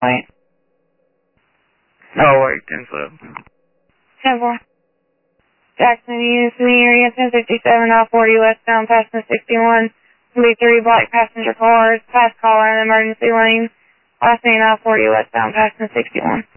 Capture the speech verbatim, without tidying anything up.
Wait. Oh, wait, ten four. ten four. Jackson, units in the area, ten fifty-seven, off forty westbound, passing sixty-one. Be three black passenger cars, pass caller in the emergency lane. Last name, off forty westbound, passing sixty-one.